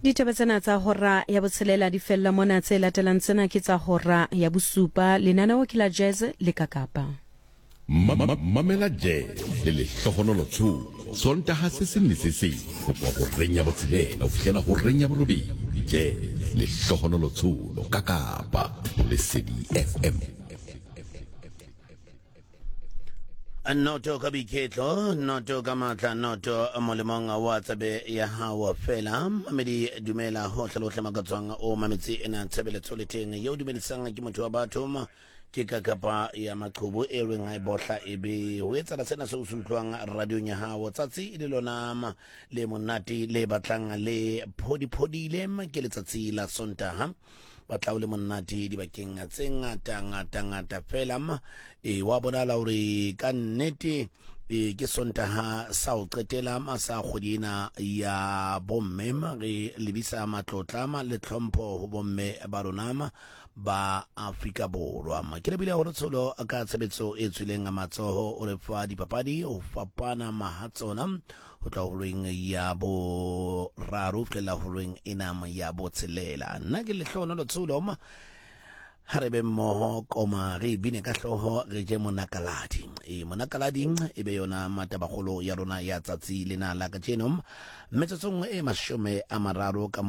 Ditaba tsena tsa hora ya botshelela di fella mona tse latelang tsena ke tsa hora ya bosupa lenaneo ke la jazz le kakapa. Mamela jazz le lehlohonolo tshulo sontaha se seng le se seng ho reng ya botshelela ho fihlela ho reng ya borobedi. Jazz lehlohonolo tshulo ka Kapa Lesedi FM. Noto ka biketlo, noto ka matla, noto molemong wa tsabe ya hawa fela. Mamedi dumela hohle magatswang o mametsi ena tshebeletso le teng yo dumelisang ke motho wa batho ke Kakapa ya maqhubu e reng ha botla ebe ho etsa sena se utlwang radio nya hawo tsatsi ile lona le monati le batlang le phodi le ke letsatsi la Sontaha batla le monati di bakeng tse ngata fela wa bona la hore ka nnete ke Sontaha sa o qetela sa kgodina ya bomme re lebisa matlotla le tlhompho ho bomme ba rona ba Afrika Borwa ke lebile hore tsolo ka tshebetso e tswileng matsoho o re fa dipapadi o fapana mahatsona ho tla ho reng ya bo raru fela ho reng enama ya botselela nna ke lehlohonolo tsolo harebe mmoho koma re bine ka hloho re je monakaladi monakaladi e be yona matabagolo ya rona ya tsatsi lena la ka tjenom metsotsong e mashome a mararo ka